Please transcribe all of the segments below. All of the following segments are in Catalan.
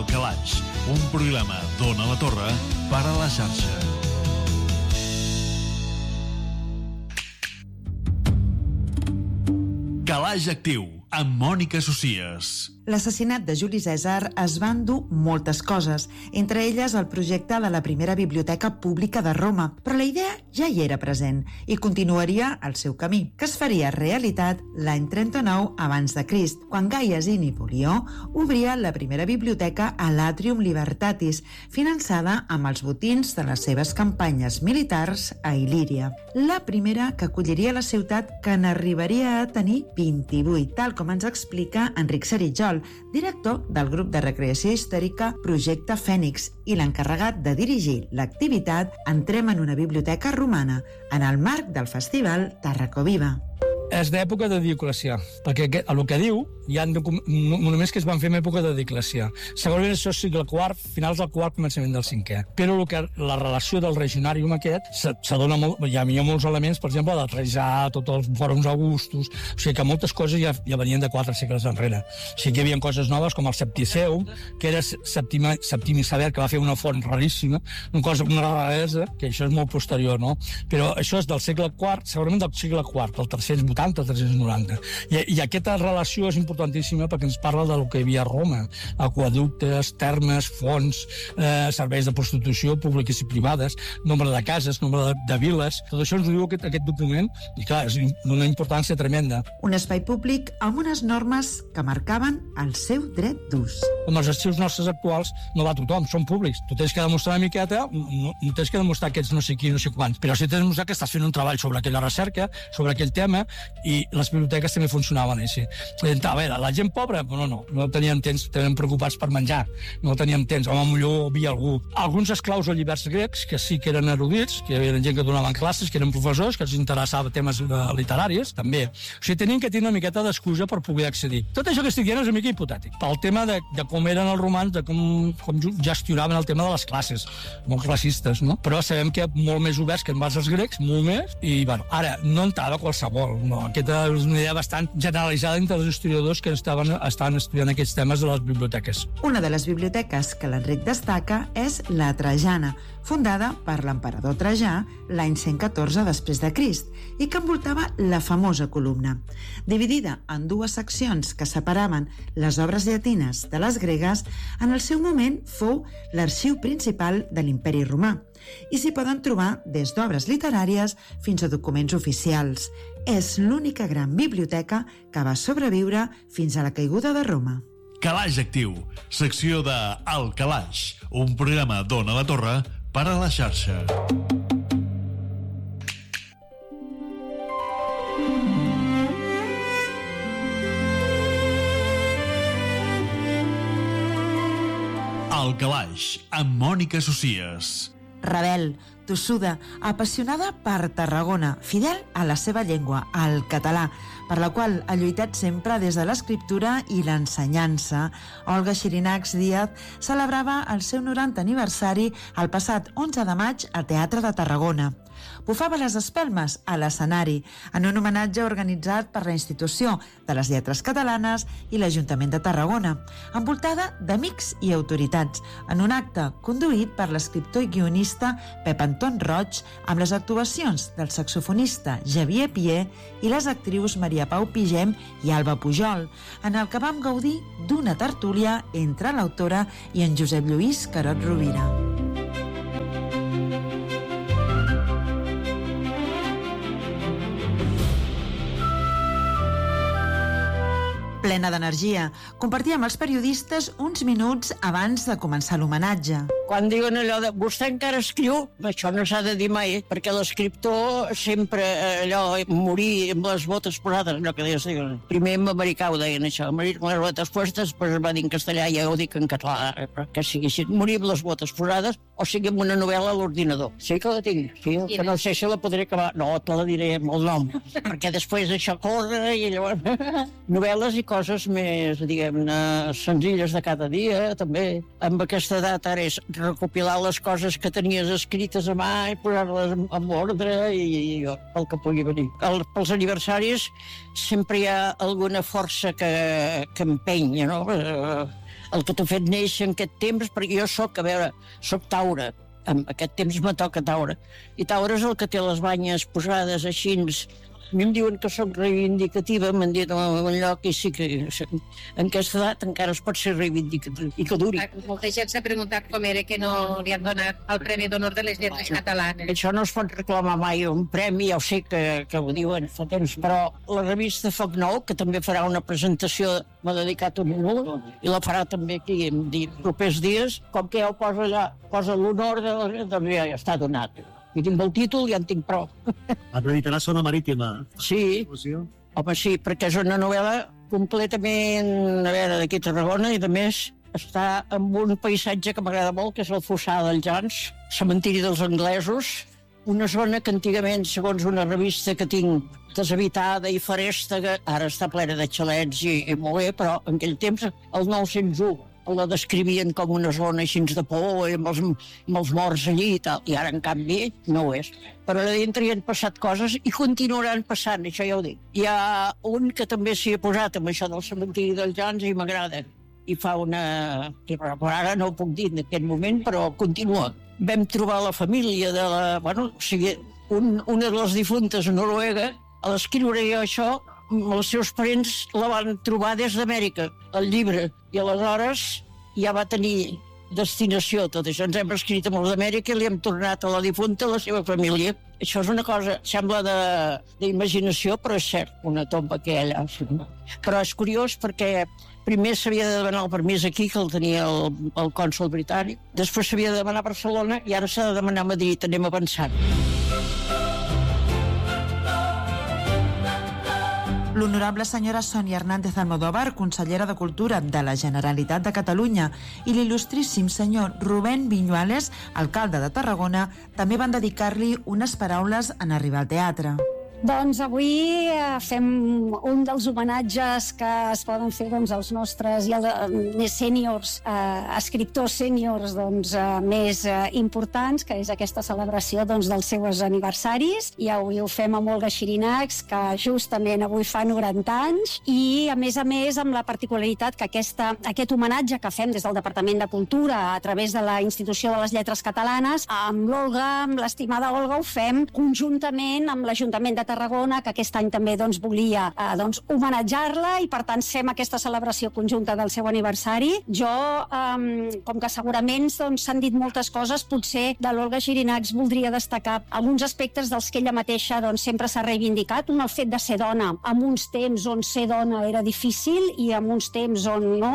Al Calaix, un programa d'Ona la Torre per a la xarxa. Calaix Actiu, amb Mònica Socies. L'assassinat de Juli Cèsar es va endur moltes coses, entre elles el projecte de la primera biblioteca pública de Roma, però la idea ja hi era present i continuaria el seu camí, que es faria realitat l'any 39 abans de Crist, quan Gai i Napoleó obria la primera biblioteca a l'Atrium Libertatis, finançada amb els botins de les seves campanyes militars a Il·líria. La primera que acolliria la ciutat, que n'arribaria a tenir 28, tal com ens explica Enric Saritjol, director del grup de recreació històrica Projecte Fènix i l'encarregat de dirigir l'activitat Entrem en una biblioteca romana, en el marc del festival Tarracoviva. És d'època de Dioclecià, perquè el que diu hi ha monuments que es van fer en època de Dioclecià. Segurament això és segle IV, finals del IV, començament del V. Però la relació del regionàrium aquest s'adona molt, hi ha molts elements, per exemple, de Trajà, tots els fòrums augustos, o sigui que moltes coses ja venien de 4 segles enrere. O sigui que hi havia coses noves com el Septiceu, que era Septimi Sever, que va fer una font raríssima, una raresa, que això és molt posterior, no? Però això és del segle IV, segurament del segle IV, del 380-390. I aquesta relació és importantíssima perquè ens parla del que hi havia a Roma: aquaductes, termes, fonts, serveis de prostitució públiques i privades, nombre de cases, nombre de viles. Tot això ens ho diu aquest document i, clar, és d'una importància tremenda. Un espai públic amb unes normes que marcaven el seu dret d'ús. Com els arxius nostres actuals no va a tothom, són públics. Tu tens que demostrar una miqueta, no tens que demostrar que ets no sé qui, no sé quants, però sí tens que demostrar que estàs fent un treball sobre aquella recerca, sobre aquell tema, i les biblioteques també funcionaven així. A veure, la gent pobra, no teníem temps, estaven preocupats per menjar, no teníem temps, home, millor hi havia algú. Alguns esclaus o lliberts grecs, que sí que eren erudits, que eren gent que donaven classes, que eren professors, que els interessava temes literaris, també. O sigui, tenien que tenir una miqueta d'excusa per poder accedir. Tot això que estic dient és una mica hipotètic, pel tema de com eren els romans, de com gestionaven el tema de les classes, molt classistes, no? Però sabem que molt més oberts que en base als grecs, molt més, i, bueno, ara, no entrava qualsevol, no. Aquesta és una idea bastant generalitzada entre els historiadors que estan estudiant aquests temes de les biblioteques. Una de les biblioteques que l'Enric destaca és la Trajana, fundada per l'emperador Trajà l'any 114 després de Crist i que envoltava la famosa columna. Dividida en 2 seccions que separaven les obres llatines de les gregues, en el seu moment fou l'arxiu principal de l'Imperi Romà i s'hi poden trobar des d'obres literàries fins a documents oficials. És l'única gran biblioteca que va sobreviure fins a la caiguda de Roma. Calaix Actiu, secció de Al Calaix, un programa d'Ona la Torre per a la xarxa. Al Calaix, amb Mònica Socies. Rebel, tossuda, apassionada per Tarragona, fidel a la seva llengua, al català, per la qual ha lluitat sempre des de l'escriptura i l'ensenyança. Olga Xirinacs Díaz celebrava el seu 90 aniversari el passat 11 de maig al Teatre de Tarragona. Bufava les espelmes a l'escenari en un homenatge organitzat per la Institució de les Lletres Catalanes i l'Ajuntament de Tarragona, envoltada d'amics i autoritats, en un acte conduït per l'escriptor i guionista Pep Anton Roig, amb les actuacions del saxofonista Xavier Pier i les actrius Maria Pau Pigem i Alba Pujol, en el que vam gaudir d'una tertúlia entre l'autora i en Josep Lluís Carot Rovira. Plena d'energia, compartia amb els periodistes uns minuts abans de començar l'homenatge. Quan diuen allò de vostè encara escriu, això no s'ha de dir mai, perquè l'escriptor sempre allò, morir amb les botes posades, allò que deies, primer en americà ho deien això, morir amb les botes postes, després es va dir en castellà, ja ho dic en català, però que sigui així, morir amb les botes posades, o sigui amb una novel·la a l'ordinador. Sí que la tinc, sí, que no sé si la podré acabar, no, te la diré amb el nom, perquè després això corre i llavors novel·les i coses més, diguem-ne, senzilles de cada dia, també. Amb aquesta edat ara és recopilar les coses que tenies escrites a mà i posar-les en ordre i el que pugui venir. Pels aniversaris sempre hi ha alguna força que empenya, no? El que t'ha fet néixer en aquest temps, perquè jo soc Taure. En aquest temps me toca Taure. I Taure és el que té les banyes posades així. A mi em diuen que soc reivindicativa, m'han dit en un lloc, i sí que en aquesta edat encara es pot ser reivindicativa i que duri. Molta gent s'ha preguntat com era que no li han donat el Premi d'Honor de les Lletres Catalanes. Això no es pot reclamar mai un premi, ja ho sé que ho diuen fa temps, però la revista Foc Nou, que també farà una presentació, m'ha dedicat un minut, i la farà també aquí en propers dies, com que ja ho posa allà, posa l'honor, doncs ja està donat. I tinc el títol i ja en tinc prou. Acreditarà Zona Marítima. Sí, home, sí, perquè és una novel·la completament, d'aquí a Tarragona, i a més està en un paisatge que m'agrada molt, que és el Fossar dels Jans, cementiri dels anglesos, una zona que antigament, segons una revista que tinc, deshabitada i farèstega, ara està plena de xalets i molt bé, però en aquell temps, el 901, la descrivien com una zona així de por, amb els morts allí i tal, i ara, en canvi, no ho és. Però allà dintre hi han passat coses i continuaran passant, això ja ho dic. Hi ha un que també s'hi ha posat amb això del cementiri dels Jans i m'agrada. I fa una... Però ara no ho puc dir en aquest moment, però continua. Vam trobar la família de la... Bueno, o sigui, una de les difuntes a Noruega, a l'escriure jo això, els seus parents la van trobar des d'Amèrica, el llibre, i aleshores ja va tenir destinació. Tot això ens hem escrit amb els d'Amèrica i li hem tornat a la difunta, a la seva família. Això és una cosa, sembla d'imaginació, però és cert, una tomba aquella. Però és curiós perquè primer s'havia de demanar el permís aquí, que el tenia el cònsol britànic, després s'havia de demanar a Barcelona i ara s'ha de demanar a Madrid. Anem avançant. L'honorable senyora Sònia Hernández Almodóvar, consellera de Cultura de la Generalitat de Catalunya, i l'il·lustríssim senyor Rubén Viñuales, alcalde de Tarragona, també van dedicar-li unes paraules en arribar al teatre. Doncs avui fem un dels homenatges que es poden fer als nostres i més sèniors, escriptors sèniors més importants, que és aquesta celebració dels seus aniversaris. I avui ho fem amb Olga Xirinacs, que justament avui fa 90 anys, i a més amb la particularitat que aquest homenatge que fem des del Departament de Cultura a través de la Institució de les Lletres Catalanes, amb l'Olga, amb l'estimada Olga, ho fem conjuntament amb l'Ajuntament de Tarragona, que aquest any també volia homenatjar-la, i per tant fem aquesta celebració conjunta del seu aniversari. Jo, com que segurament s'han dit moltes coses, potser de l'Olga Xirinacs voldria destacar alguns aspectes dels que ella mateixa sempre s'ha reivindicat. Un, el fet de ser dona, en uns temps on ser dona era difícil i en uns temps on no,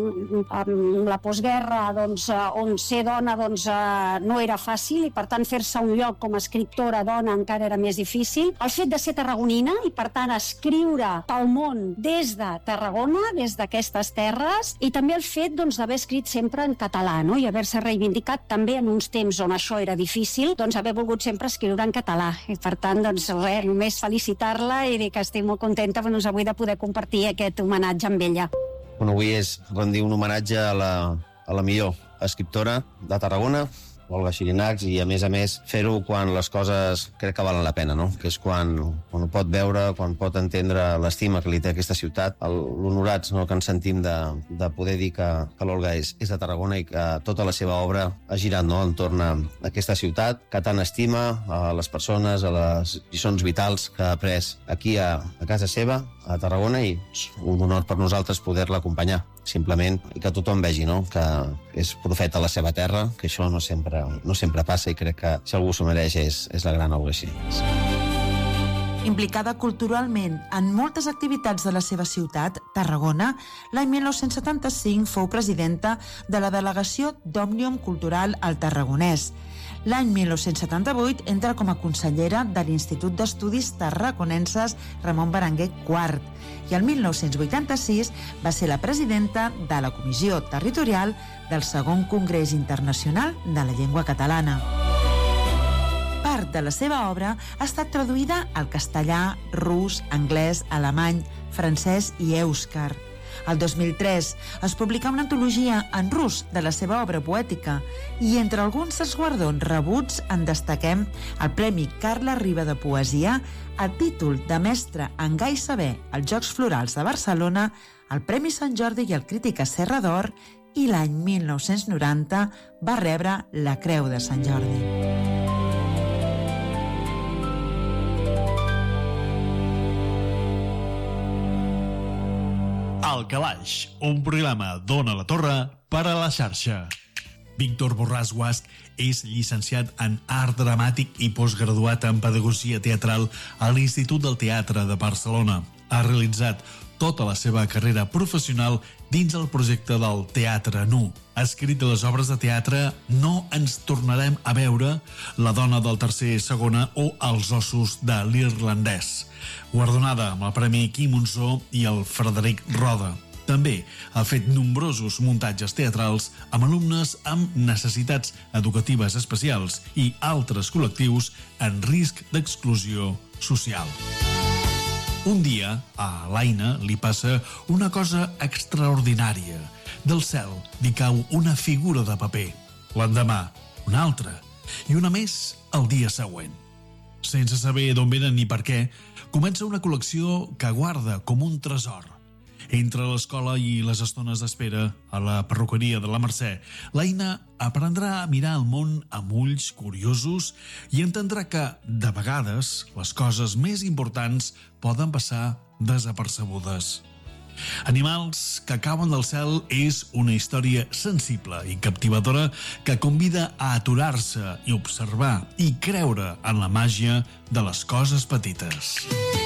amb la postguerra, on ser dona no era fàcil, i per tant fer-se un lloc com a escriptora dona encara era més difícil. El fet de ser tarragonina i, per tant, escriure pel món des de Tarragona, des d'aquestes terres, i també el fet d'haver escrit sempre en català, no? I haver-se reivindicat també en uns temps on això era difícil, haver volgut sempre escriure en català. I, per tant, només felicitar-la i dir que estic molt contenta avui de poder compartir aquest homenatge amb ella. Avui és rendir un homenatge a la millor escriptora de Tarragona, Olga Xirinacs, i a més fer-ho quan les coses crec que valen la pena, no? Que és quan ho pot veure, quan pot entendre l'estima que li té aquesta ciutat, l'honorats que ens sentim de poder dir que l'Olga és de Tarragona i que tota la seva obra ha girat entorn a aquesta ciutat, que tant estima a les persones, a les lliçons vitals que ha après aquí a casa seva, a Tarragona, i és un honor per nosaltres poder-la acompanyar, simplement, i que tothom vegi que és profeta a la seva terra, que això no sempre passa, i crec que si algú s'ho mereix és la gran Olga Xirinacs. Implicada culturalment en moltes activitats de la seva ciutat, Tarragona, l'any 1975 fou presidenta de la delegació d'Òmnium Cultural al Tarragonès. L'any 1978 entra com a consellera de l'Institut d'Estudis Tarraconenses Ramon Berenguer IV, i el 1986 va ser la presidenta de la Comissió Territorial del Segon Congrés Internacional de la Llengua Catalana. Part de la seva obra ha estat traduïda al castellà, rus, anglès, alemany, francès i èuscar. El 2003 es publicà una antologia en rus de la seva obra poètica i entre alguns dels guardons rebuts en destaquem el Premi Carla Riba de Poesia, el títol de mestre en Gai Saber als Jocs Florals de Barcelona, el Premi Sant Jordi i el Crítica Serra d'Or, i l'any 1990 va rebre la Creu de Sant Jordi. El Calaix, un programa d'Ona la Torre per a la xarxa. Víctor Borràs Guasch és llicenciat en Art Dramàtic i postgraduat en Pedagogia Teatral a l'Institut del Teatre de Barcelona. Ha realitzat tota la seva carrera professional dins el projecte del Teatre Nu. Ha escrit les obres de teatre No ens tornarem a veure, La dona del tercer segona o Els ossos de l'irlandès, guardonada amb el Premi Quim Monzó i el Frederic Roda. També ha fet nombrosos muntatges teatrals amb alumnes amb necessitats educatives especials i altres col·lectius en risc d'exclusió social. Un dia, a l'Aina li passa una cosa extraordinària. Del cel li cau una figura de paper. L'endemà, una altra. I una més el dia següent. Sense saber d'on venen ni per què, comença una col·lecció que guarda com un tresor. Entre l'escola i les estones d'espera a la perruqueria de la Mercè, l'Aina aprendrà a mirar el món amb ulls curiosos i entendrà que, de vegades, les coses més importants poden passar desapercebudes. Animals que cauen del cel és una història sensible i captivadora que convida a aturar-se i observar i creure en la màgia de les coses petites.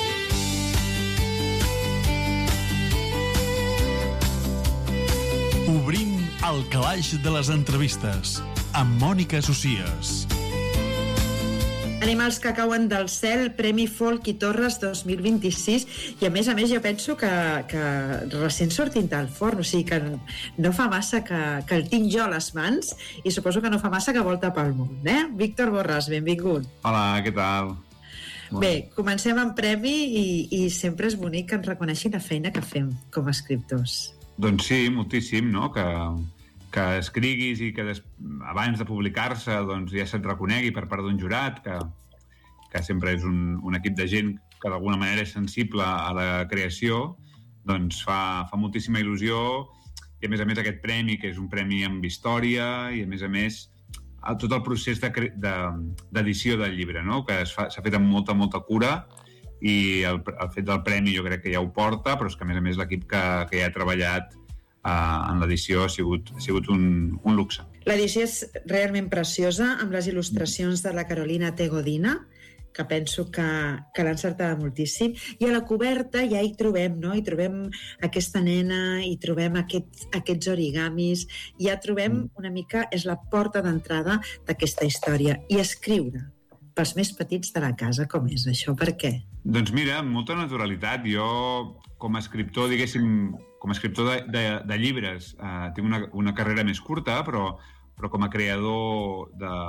Obrim el calaix de les entrevistes amb Mònica Socias. Animals que cauen del cel, Premi Folk i Torres 2026, i a més jo penso que recent sortint del forn, o sigui que no fa massa que el tinc jo a les mans i suposo que no fa massa que volta pel món, eh? Víctor Borràs, benvingut. Hola, què tal? Bé, comencem amb premi i sempre és bonic que ens reconeixin la feina que fem com a escriptors. Doncs sí, moltíssim, no? Que escriguis i que abans de publicar-se doncs, ja se't reconegui per part d'un jurat, que sempre és un equip de gent que d'alguna manera és sensible a la creació, doncs fa moltíssima il·lusió, i a més aquest premi, que és un premi amb història, i a més tot el procés d'edició del llibre, no? Que s'ha fet amb molta cura, i el fet del premi jo crec que ja ho porta, però és que a més l'equip que ja ha treballat en l'edició ha sigut un luxe. L'edició és realment preciosa, amb les il·lustracions de la Carolina T. Godina, que penso que l'ha encertada moltíssim, i a la coberta ja hi trobem, no? Hi trobem aquesta nena, hi trobem aquests origamis, ja trobem una mica, és la porta d'entrada d'aquesta història. I escriure pels més petits de la casa, com és això? Per què? Doncs mira, amb molta naturalitat. Jo, com a escriptor, diguéssim, com a escriptor de llibres, tinc una carrera més curta, però com a creador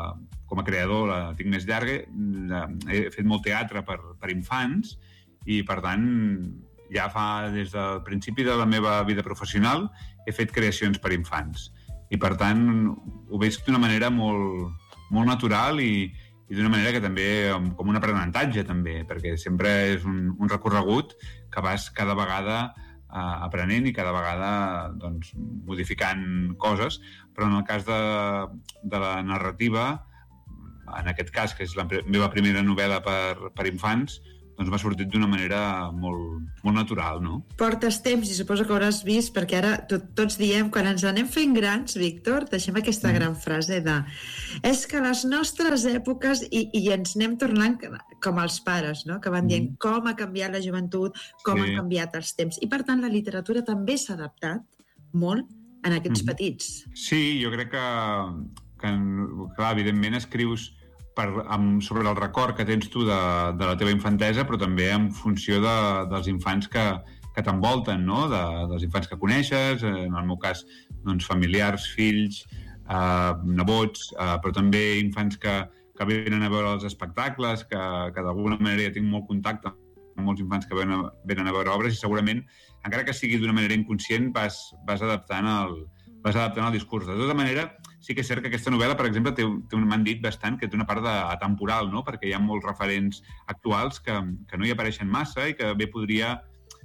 la tinc més llarga. He fet molt teatre per infants i, per tant, ja des del principi de la meva vida professional he fet creacions per infants. I, per tant, ho veig d'una manera molt natural i d'una manera que també, com un aprenentatge també, perquè sempre és un recorregut que vas cada vegada aprenent i cada vegada doncs, modificant coses, però en el cas de la narrativa, en aquest cas, que és la meva primera novel·la per infants, doncs m'ha sortit d'una manera molt natural, no? Portes temps i suposo que hauràs vist, perquè ara tots diem, quan ens anem fent grans, Víctor, deixem aquesta gran frase de és que les nostres èpoques, i ens anem tornant com els pares, no? Que van dient com ha canviat la joventut, com han canviat els temps, i per tant la literatura també s'ha adaptat molt en aquests petits. Sí, jo crec que clar, evidentment escrius sobre el record que tens tu de la teva infantesa, però també en funció dels infants que t'envolten, no? Dels infants que coneixes, en el meu cas, doncs, familiars, fills, nebots, però també infants que venen a veure els espectacles, que d'alguna manera ja tinc molt contacte molts infants que venen a veure obres i segurament, encara que sigui d'una manera inconscient, vas adaptant el discurs. De tota manera, sí que és cert que aquesta novel·la, per exemple, m'han dit bastant que té una part atemporal, no? Perquè hi ha molts referents actuals que no hi apareixen massa i que bé podria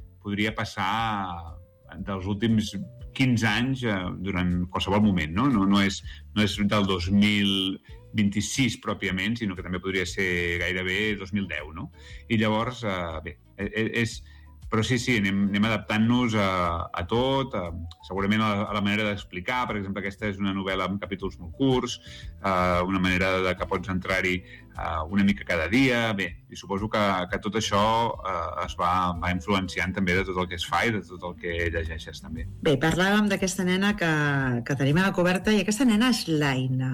passar dels últims 15 anys durant qualsevol moment, no? No és del 2026 pròpiament, sinó que també podria ser gairebé 2010, no? I llavors, bé, però sí, anem adaptant-nos a tot, segurament a la manera d'explicar. Per exemple, aquesta és una novel·la amb capítols molt curts, una manera que pots entrar-hi una mica cada dia. Bé, i suposo que tot això es va influenciant també de tot el que es fa i de tot el que llegeixes també. Bé, parlàvem d'aquesta nena que tenim a la coberta, i aquesta nena és l'Aina.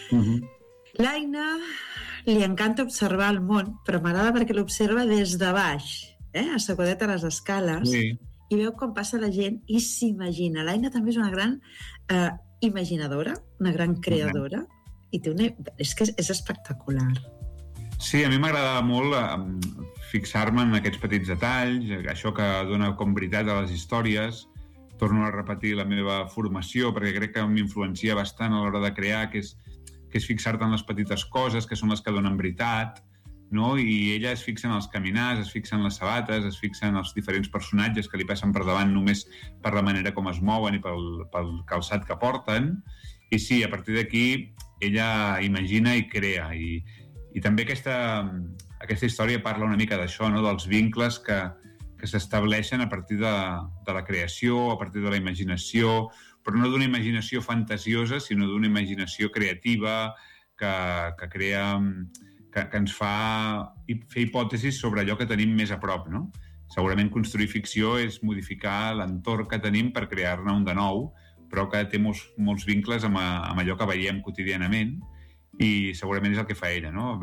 L'Aina li encanta observar el món, però m'agrada perquè l'observa des de baix, assegudet a les escales, i veu com passa la gent i s'imagina. L'Aina també és una gran imaginadora, una gran creadora, i és que és espectacular. Sí, a mi m'agrada molt fixar-me en aquests petits detalls, això que dona com veritat a les històries. Torno a repetir la meva formació, perquè crec que m'influencia bastant a l'hora de crear, que és fixar-te en les petites coses, que són les que donen veritat, no? I ella es fixa en els caminars, es fixa en les sabates, es fixa en els diferents personatges que li passen per davant només per la manera com es mouen i pel calçat que porten. I sí, a partir d'aquí ella imagina i crea. I també aquesta història parla una mica d'això, no? Dels vincles que s'estableixen a partir de la creació, a partir de la imaginació, però no d'una imaginació fantasiosa, sinó d'una imaginació creativa que crea... que ens fa fer hipòtesis sobre allò que tenim més a prop, no? Segurament construir ficció és modificar l'entorn que tenim per crear-ne un de nou, però que té molts vincles amb allò que veiem quotidianament, i segurament és el que fa ella, no?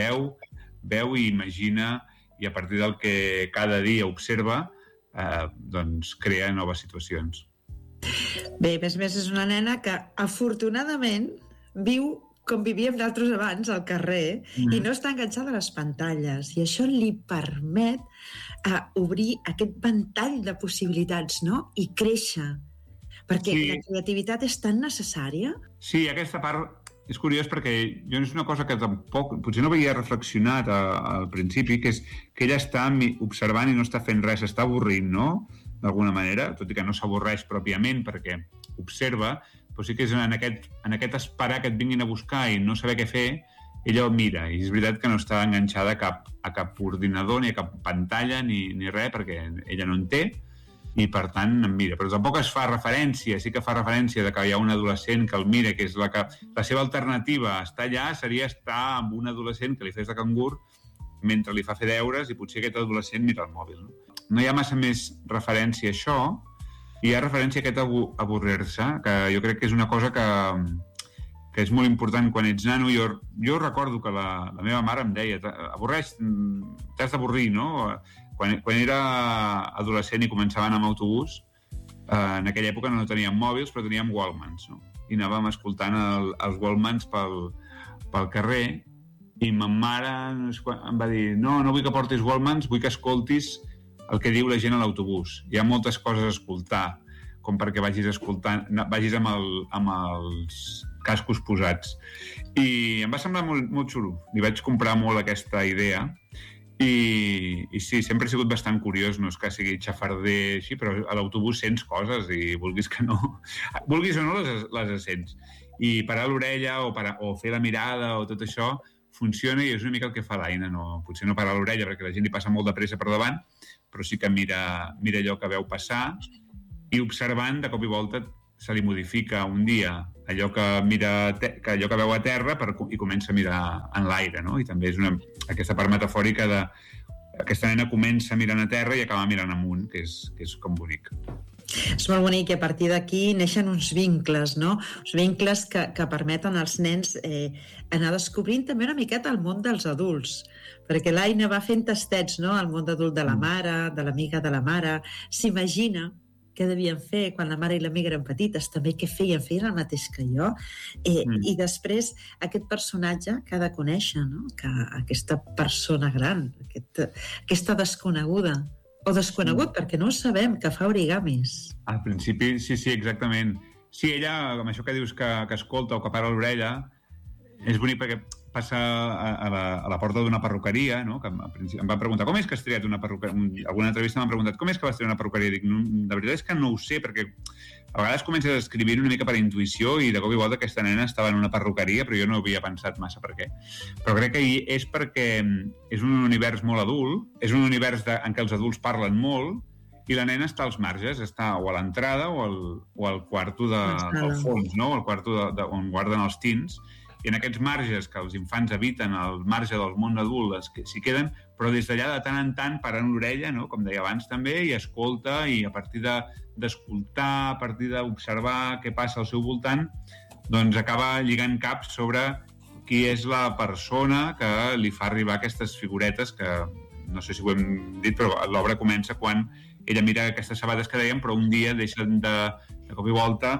Veu i imagina, i a partir del que cada dia observa, doncs crea noves situacions. Bé, més és una nena que afortunadament viu com vivíem d'altres abans, al carrer, i no està enganxada a les pantalles. I això li permet obrir aquest ventall de possibilitats, no? I créixer. Perquè la creativitat és tan necessària. Sí, aquesta part és curiós perquè jo és una cosa que tampoc, potser no havia reflexionat al principi, que és que ella està observant i no està fent res, està avorrint, no? D'alguna manera, tot i que no s'avorreix pròpiament perquè observa, però sí que és en aquest esperar que et vinguin a buscar i no saber què fer, ella ho mira. I és veritat que no està enganxada a cap ordinador ni a cap pantalla ni res, perquè ella no en té, i per tant em mira. Però tampoc es fa referència, sí que fa referència de que hi ha un adolescent que el mira, que és la seva alternativa a estar allà seria estar amb un adolescent que li fes de cangur mentre li fa fer deures, i potser aquest adolescent mira el mòbil. No hi ha massa més referència a això, i hi ha referència a aquest avorrir-se, que jo crec que és una cosa que és molt important quan ets nano. Jo recordo que la meva mare em deia, avorreix, t'has d'avorrir, no? Quan era adolescent i començava a anar amb autobús, en aquella època no teníem mòbils, però teníem Walkmans, no? I anàvem escoltant els Walkmans pel carrer, i ma mare em va dir, no vull que portis Walkmans, vull que escoltis el que diu la gent a l'autobús. Hi ha moltes coses a escoltar, com perquè vagis amb els cascos posats. I em va semblar molt xulo. Li vaig comprar molt aquesta idea. I sí, sempre he sigut bastant curiós, no és que sigui xafarder així, però a l'autobús sents coses i vulguis o no les sents. I parar l'orella o fer la mirada o tot això funciona, i és una mica el que fa l'Aina. Potser no parar l'orella perquè la gent li passa molt de pressa per davant, però sí que mira allò que veu passar, i observant, de cop i volta, se li modifica un dia allò que veu a terra i comença a mirar en l'aire, no? I també és aquesta part metafòrica de aquesta nena comença mirant a terra i acaba mirant amunt, que és com bonic. És molt bonic, i a partir d'aquí neixen uns vincles, no? Uns vincles que permeten als nens anar descobrint també una miqueta el món dels adults, perquè l'Aina va fent tastets, no?, al món adult de la mare, de l'amiga de la mare, s'imagina què devien fer quan la mare i l'amiga eren petites, també què feien el mateix que jo. I després aquest personatge que ha de conèixer, no? Que aquesta persona gran, aquesta desconeguda, o desconegut, perquè no ho sabem, que fa origamis. Al principi, sí, exactament. Sí, ella, amb això que dius que escolta o que para l'orella, és bonic perquè passa a la porta d'una perruqueria, no? Que em van preguntar com és que has triat una perruqueria. En alguna entrevista m'han preguntat com és que vas triar una perruqueria. Dic, de veritat és que no ho sé, perquè a vegades comences a escriure una mica per intuïció i de cop i volta aquesta nena estava en una perruqueria, però jo no havia pensat massa per què. Però crec que és perquè és un univers molt adult, és un univers en què els adults parlen molt i la nena està als marges, està o a l'entrada o al quarto del fons, no? Al quarto on guarden els teens. I en aquests marges que els infants habiten, al marge del món adult, s'hi queden, però des d'allà de tant en tant paren l'orella, no? Com deia abans també, i escolta, i a partir d'escoltar, a partir d'observar què passa al seu voltant, doncs acaba lligant caps sobre qui és la persona que li fa arribar aquestes figuretes que, no sé si ho hem dit, però l'obra comença quan ella mira aquestes sabates que dèiem, però un dia deixen de cop i volta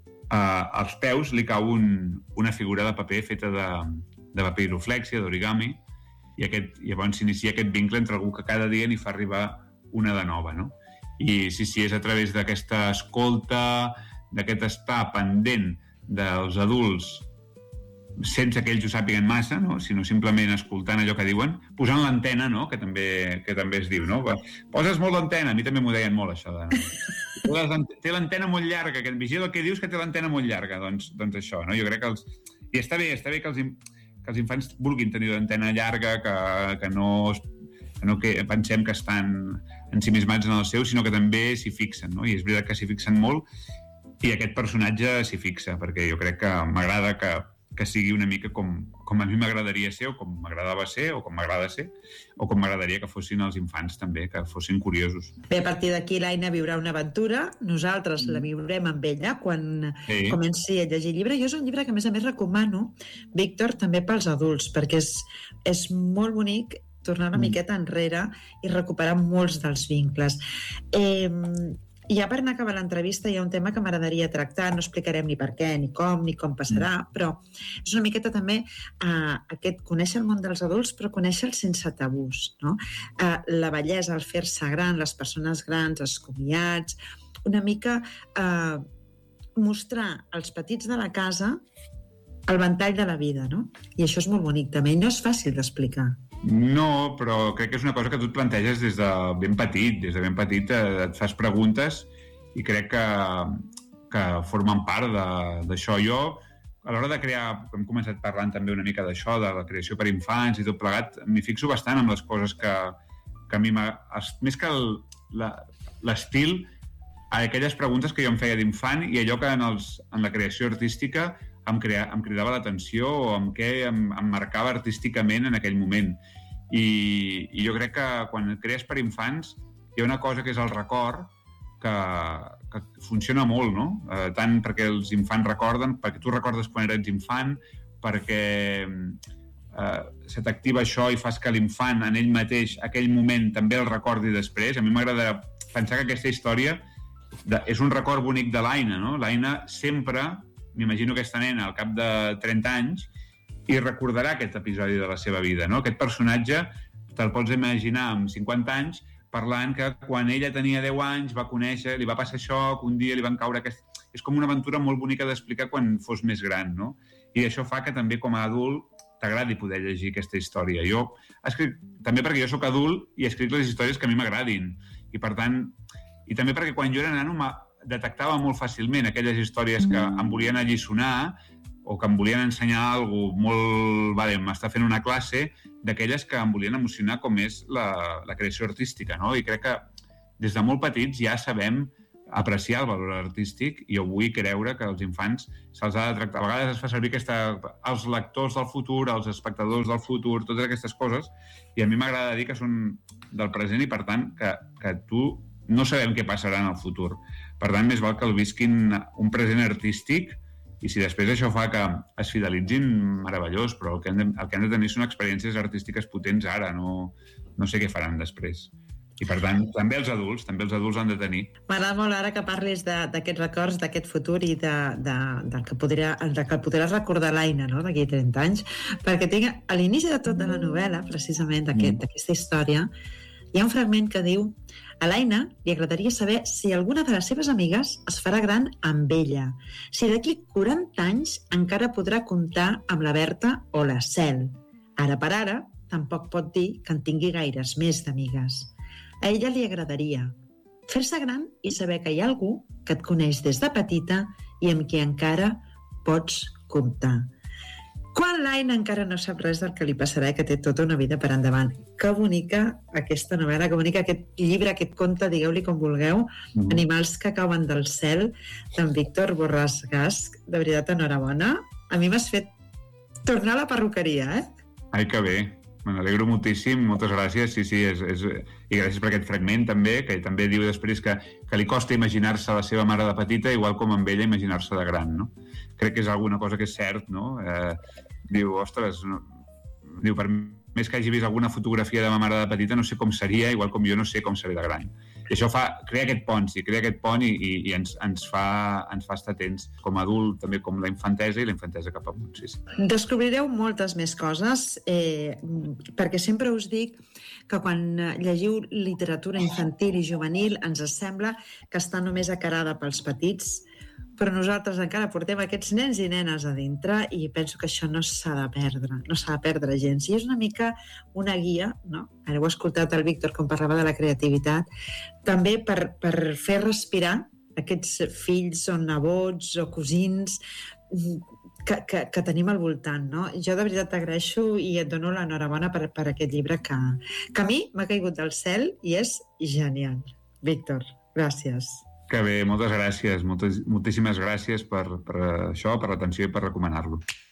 als peus li cau una figura de paper feta de papiroflèxia, d'origami, i llavors s'inicia aquest vincle entre algú que cada dia n'hi fa arribar una de nova, no? I sí, és a través d'aquesta escolta, d'aquest estar pendent dels adults sense que ells ho sàpiguen massa, no? Sinó simplement escoltant allò que diuen, posant l'antena, no? Que també es diu, no? Poses molt l'antena, a mi també m'ho deien molt, això de... Té l'antena molt llarga, que vigila el que dius que té l'antena molt llarga, doncs això, no? Jo crec que I està bé que els infants vulguin tenir l'antena llarga, que no pensem que estan ensimismats en el seu, sinó que també s'hi fixen, no? I és veritat que s'hi fixen molt, i aquest personatge s'hi fixa, perquè jo crec que m'agrada que sigui una mica com a mi m'agradaria ser, o com m'agradava ser, o com m'agrada ser, o com m'agradaria que fossin els infants també, que fossin curiosos. Bé, a partir d'aquí l'Aina viurà una aventura, nosaltres la viurem amb ella quan comenci a llegir el llibre. Jo és un llibre que a més recomano, Víctor, també pels adults, perquè és molt bonic tornar una miqueta enrere i recuperar molts dels vincles. I ja per anar a acabar l'entrevista hi ha un tema que m'agradaria tractar, no explicarem ni per què, ni com passarà, però és una miqueta també aquest conèixer el món dels adults, però conèixer-lo sense tabús, no? La bellesa, el fer-se gran, les persones grans, els comiats, una mica mostrar als petits de la casa el ventall de la vida, no? I això és molt bonic també, i no és fàcil d'explicar. No, però crec que és una cosa que tu et planteges des de ben petit. Des de ben petit et fas preguntes i crec que formen part d'això. Jo, a l'hora de crear, hem començat parlant també una mica d'això, de la creació per infants i tot plegat, m'hi fixo bastant amb les coses que a mi més que l'estil, aquelles preguntes que jo em feia d'infant i allò que en la creació artística em cridava l'atenció o amb què em marcava artísticament en aquell moment. I jo crec que quan crees per infants hi ha una cosa que és el record que funciona molt, no? Tant perquè els infants recorden, perquè tu recordes quan eres infant, perquè se t'activa això i fas que l'infant en ell mateix aquell moment també el recordi després. A mi m'agrada pensar que aquesta història és un record bonic de l'Aina, no? L'Aina sempre, m'imagino aquesta nena al cap de 30 anys, i recordarà aquest episodi de la seva vida, no? Aquest personatge te'l pots imaginar amb 50 anys parlant que quan ella tenia 10 anys va conèixer, li va passar això, que un dia li van caure És com una aventura molt bonica d'explicar quan fos més gran, no? I això fa que també com a adult t'agradi poder llegir aquesta història. Jo escric, també perquè jo sóc adult i escric les històries que a mi m'agradin. I per tant, i també perquè quan jo era nano detectava molt fàcilment aquelles històries que em volien alliçonar o que em volien ensenyar alguna cosa molt... Vale, m'està fent una classe d'aquelles que em volien emocionar com és la creació artística, no? I crec que des de molt petits ja sabem apreciar el valor artístic i jo vull creure que els infants se'ls ha de tractar. A vegades es fa servir els lectors del futur, els espectadors del futur, totes aquestes coses, i a mi m'agrada dir que són del present i, per tant, que tu no sabem què passarà en el futur. Per tant, més val que el visquin un present artístic i si després això fa que es fidelitzin, meravellós, però el que hem de tenir són experiències artístiques potents ara, no sé què faran després. I, per tant, també els adults han de tenir. M'agrada molt ara que parlis d'aquests records, d'aquest futur i del que podràs recordar l'Aina, no?, d'aquí 30 anys, perquè tinc a l'inici de tota la novel·la, precisament d'aquesta història, hi ha un fragment que diu: a l'Aina li agradaria saber si alguna de les seves amigues es farà gran amb ella, si d'aquí 40 anys encara podrà comptar amb la Berta o la Cel. Ara per ara, tampoc pot dir que en tingui gaires més d'amigues. A ella li agradaria fer-se gran i saber que hi ha algú que et coneix des de petita i amb qui encara pots comptar. Quan l'Aina encara no sap res del que li passarà i que té tota una vida per endavant. Que bonica aquesta novel·la, que bonica aquest llibre, aquest conte, digueu-li com vulgueu, Animals que cauen del cel, d'en Víctor Borràs Gasch. De veritat, enhorabona. A mi m'has fet tornar a la perruqueria, Ai, que bé. Me n'alegro moltíssim, moltes gràcies. Sí, i gràcies per aquest fragment també, que també diu després que li costa imaginar-se la seva mare de petita, igual com amb ella imaginar-se de gran, no? Crec que és alguna cosa que és cert, no? Diu, ostres, diu, per més que hagi vist alguna fotografia de ma mare de petita, no sé com seria, igual com jo no sé com seré de gran. I això crea aquest pont i ens fa estar atents com a adult, també com la infantesa i la infantesa cap amunt. Sí. Descobrireu moltes més coses, perquè sempre us dic que quan llegiu literatura infantil i juvenil ens sembla que està només acarada pels petits, però nosaltres encara portem aquests nens i nenes a dintre i penso que això no s'ha de perdre gens. I és una mica una guia, no? Ara heu escoltat el Víctor com parlava de la creativitat, també per fer respirar aquests fills o nebots o cosins que tenim al voltant, no? Jo de veritat t'agraeixo i et dono l'enhorabona per aquest llibre que a mi m'ha caigut del cel i és genial. Víctor, gràcies. Que bé, moltes gràcies, moltíssimes gràcies per això, per l'atenció i per recomanar-lo.